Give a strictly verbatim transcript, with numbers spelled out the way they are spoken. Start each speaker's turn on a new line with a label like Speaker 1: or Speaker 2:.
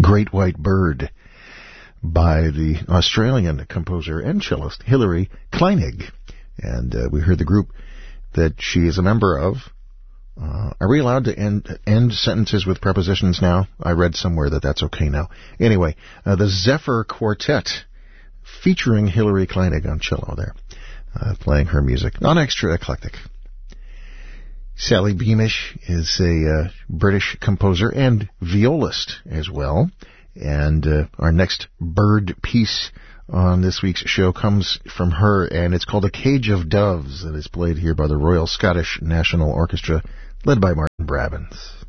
Speaker 1: Great White Bird by the Australian composer and cellist Hilary Kleinig. And uh, we heard the group that she is a member of. Uh, are we allowed to end, end sentences with prepositions now? I read somewhere that that's okay now. Anyway, uh, the Zephyr Quartet, featuring Hilary Kleinig on cello there, uh, playing her music. Not extra eclectic. Sally Beamish is a uh, British composer and violist as well. And uh, our next bird piece on this week's show comes from her, and it's called A Cage of Doves, and is played here by the Royal Scottish National Orchestra, led by Martin Brabbins.